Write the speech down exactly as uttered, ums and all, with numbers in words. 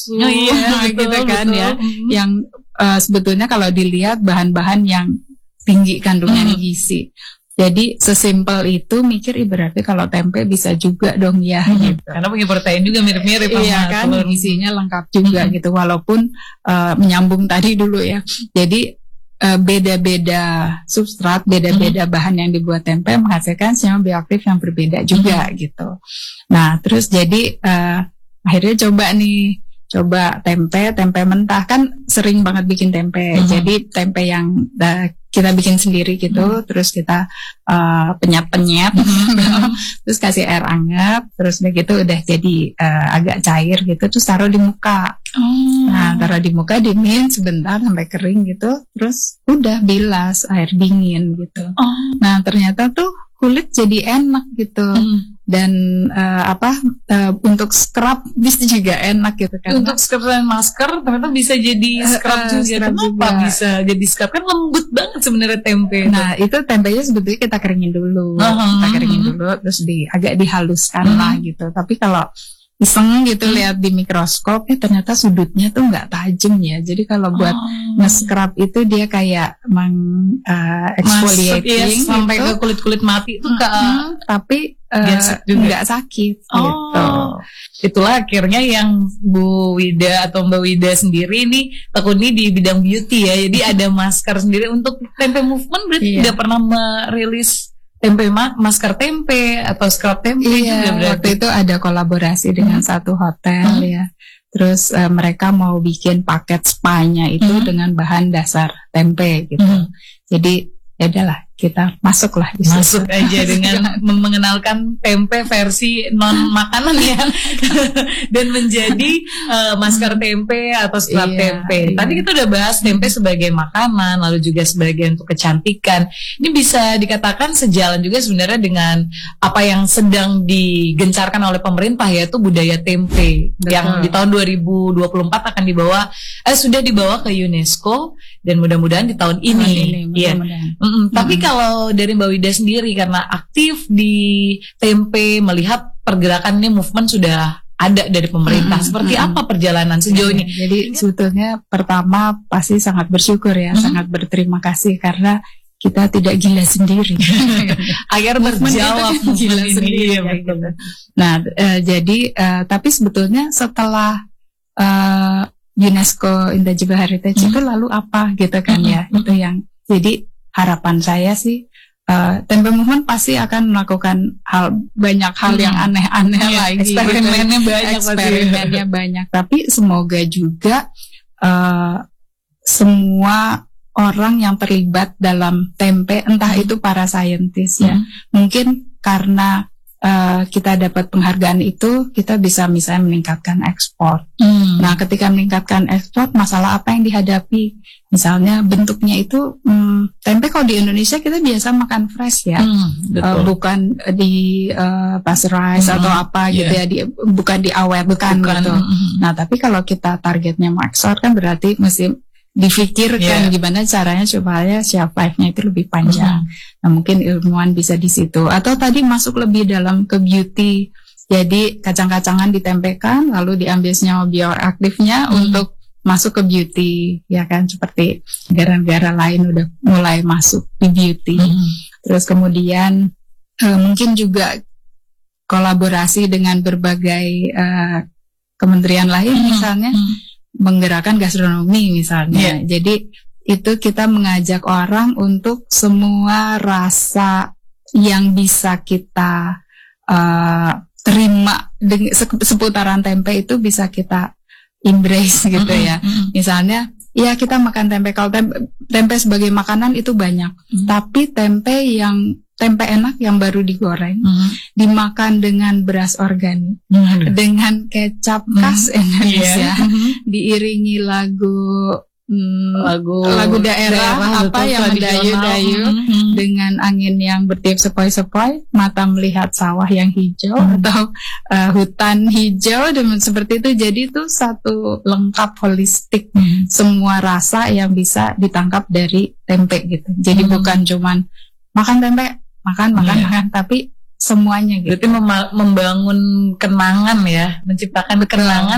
oh, iya, gitu betul, kan betul. Ya, yang uh, sebetulnya kalau dilihat bahan-bahan yang tinggi kandungan hmm. gizi. Jadi sesimpel itu mikir berarti kalau tempe bisa juga dong ya hmm. gitu. Karena punya protein juga mirip-mirip. Iya kan, telur. Gizinya lengkap juga hmm. gitu. Walaupun uh, menyambung tadi dulu ya. Jadi uh, beda-beda substrat, beda-beda hmm. bahan yang dibuat tempe menghasilkan senyawa bioaktif yang berbeda juga hmm. gitu. Nah terus jadi uh, akhirnya coba nih. Coba tempe, tempe mentah kan sering banget bikin tempe. Hmm. Jadi tempe yang uh, kita bikin sendiri gitu, hmm. terus kita uh, penyet-penyet, hmm. terus kasih air hangat, terus begitu udah jadi uh, agak cair gitu, terus taruh di muka. Oh. Nah taruh di muka, dingin sebentar sampai kering gitu, terus udah bilas air dingin gitu. Oh. Nah ternyata tuh kulit jadi enak gitu. Hmm. Dan uh, apa uh, untuk scrub bisa juga enak gitu kan. Untuk scrub dan masker ternyata bisa jadi scrub uh, juga. Scrub Kenapa juga. Bisa jadi scrub? Kan lembut banget sebenarnya tempe. Nah itu, itu tempenya sebetulnya kita keringin dulu, uh-huh. kita keringin dulu, terus di agak dihaluskan uh-huh. lah gitu. Tapi kalau iseng gitu hmm. lihat di mikroskop, eh ternyata sudutnya tuh nggak tajam ya. Jadi kalau buat oh. nge-scrub itu dia kayak meng uh, exfoliating Masuk, iya, sampai gitu. ke kulit-kulit mati itu hmm, hmm, tapi nggak uh, sakit oh. gitu. Itulah akhirnya yang Bu Wida atau Mbak Wida sendiri ini tekuni di bidang beauty ya. Jadi ada masker sendiri untuk tempe movement. Berarti iya. tidak pernah merilis tempe ma- masker tempe atau scrub tempe. Iya, juga waktu itu ada kolaborasi dengan hmm. satu hotel hmm. ya. Terus uh, mereka mau bikin paket spa-nya itu hmm. dengan bahan dasar tempe gitu. Hmm. Jadi ya udahlah kita masuklah di masuk aja dengan mengenalkan tempe versi non makanan ya dan menjadi uh, masker tempe atau scrub iya, tempe. Iya. Tadi kita udah bahas tempe sebagai makanan, lalu juga sebagai untuk kecantikan. Ini bisa dikatakan sejalan juga sebenarnya dengan apa yang sedang digencarkan oleh pemerintah, yaitu budaya tempe. Betul. Yang di tahun dua ribu dua puluh empat akan dibawa eh sudah dibawa ke UNESCO dan mudah-mudahan di tahun ini. Tahun ini iya. Mm-mm. Tapi mm-hmm. kalau dari Mbak Wida sendiri karena aktif di tempe, melihat pergerakannya movement sudah ada dari pemerintah. Mm-hmm. Seperti mm-hmm. apa perjalanan sejauh ini? Jadi sebetulnya pertama pasti sangat bersyukur ya, mm-hmm. sangat berterima kasih karena kita tidak gila sendiri. Agar berjawab gila sendiri. Ya, gitu. Nah, uh, jadi uh, tapi sebetulnya setelah uh, UNESCO Intangible Heritage mm-hmm. itu lalu apa gitu kan mm-hmm. ya? Itu yang jadi harapan saya sih uh, tempe movement pasti akan melakukan hal banyak hal hmm. yang aneh-aneh ya, lagi. Eksperimennya gitu. banyak. Eksperimennya banyak. Tapi semoga juga uh, semua orang yang terlibat dalam tempe, entah hmm. itu para saintis ya, hmm. mungkin karena uh, kita dapat penghargaan itu, kita bisa misalnya meningkatkan ekspor. Hmm. Nah, ketika meningkatkan ekspor, masalah apa yang dihadapi? Misalnya bentuknya itu hmm, tempe kalau di Indonesia kita biasa makan fresh ya, hmm, uh, bukan di uh, pasteurize hmm, atau apa yeah. gitu ya, di, bukan diawetkan bukan. gitu. Hmm. Nah tapi kalau kita targetnya mau ekspor kan berarti mesti difikirkan yeah. gimana caranya supaya shelf life-nya itu lebih panjang. Hmm. Nah mungkin ilmuwan bisa di situ. Atau tadi masuk lebih dalam ke beauty. Jadi kacang-kacangan ditempekan lalu diambil senyawa bioaktifnya hmm. untuk masuk ke beauty, ya kan, seperti negara-negara lain udah mulai masuk di beauty. Mm-hmm. Terus kemudian uh, mungkin juga kolaborasi dengan berbagai uh, kementerian lain, mm-hmm. misalnya mm-hmm. menggerakkan gastronomi misalnya. Yeah. Jadi itu kita mengajak orang untuk semua rasa yang bisa kita uh, terima dengan seputaran tempe itu bisa kita embrace gitu mm-hmm, ya. Mm-hmm. Misalnya, ya kita makan tempe. Kalau tempe, tempe sebagai makanan itu banyak. Mm-hmm. Tapi tempe yang tempe enak yang baru digoreng, mm-hmm. dimakan dengan beras organik, mm-hmm. dengan kecap khas mm-hmm. Indonesia, yeah. mm-hmm. diiringi lagu Hmm, lagu lagu daerah, daerah apa yang mendayu-dayu mm-hmm. dengan angin yang bertiup sepoi-sepoi, mata melihat sawah yang hijau mm-hmm. atau uh, hutan hijau dan seperti itu. Jadi itu satu lengkap holistik mm-hmm. semua rasa yang bisa ditangkap dari tempe gitu. Jadi mm-hmm. bukan cuman makan tempe, makan makan yeah. makan, tapi semuanya gitu. Berarti mem- membangun kenangan ya, menciptakan kenangan